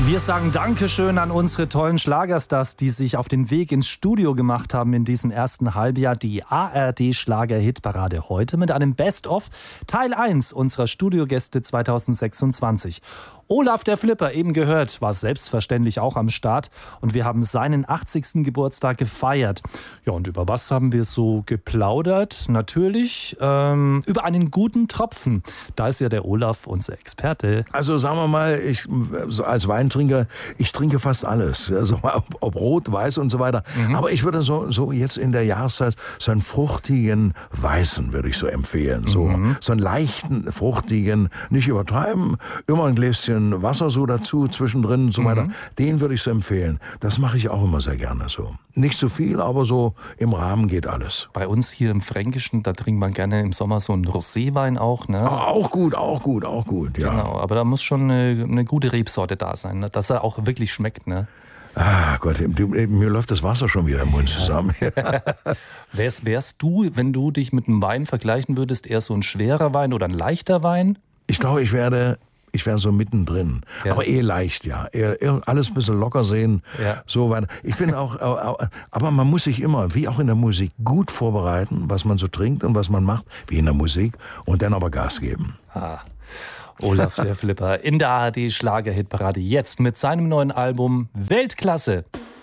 Wir sagen Dankeschön an unsere tollen Schlagerstars, die sich auf den Weg ins Studio gemacht haben in diesem ersten Halbjahr. Die ARD-Schlager-Hitparade heute mit einem Best-of Teil 1 unserer Studiogäste 2026. Olaf der Flipper, eben gehört, war selbstverständlich auch am Start und wir haben seinen 80. Geburtstag gefeiert. Ja, und über was haben wir so geplaudert? Natürlich über einen guten Tropfen. Da ist ja der Olaf unser Experte. Also sagen wir mal, ich als Weintrinker, ich trinke fast alles. Also ob rot, weiß und so weiter. Aber ich würde so jetzt in der Jahreszeit so einen fruchtigen Weißen würde ich so empfehlen. So einen leichten, fruchtigen, nicht übertreiben, immer ein Gläschen Wasser so dazu zwischendrin und so weiter. Den würde ich so empfehlen. Das mache ich auch immer sehr gerne so. Nicht zu viel, aber so im Rahmen geht alles. Bei uns hier im Fränkischen, da trinkt man gerne im Sommer so einen Roséwein auch. Ne? Auch gut, ja. Genau, aber da muss schon eine gute Rebsorte da sein, ne? Dass er auch wirklich schmeckt. Ne? Ah Gott, mir läuft das Wasser schon wieder im Mund zusammen. Wärst du, wenn du dich mit einem Wein vergleichen würdest, eher so ein schwerer Wein oder ein leichter Wein? Ich glaube, ich wäre so mittendrin. Ja. Aber leicht, ja. Eher alles ein bisschen locker sehen. Ja. So weiter. Ich bin auch, aber man muss sich immer, wie auch in der Musik, gut vorbereiten, was man so trinkt und was man macht, wie in der Musik, und dann aber Gas geben. Olaf der Flipper in der ARD Schlager-Hitparade jetzt mit seinem neuen Album Weltklasse.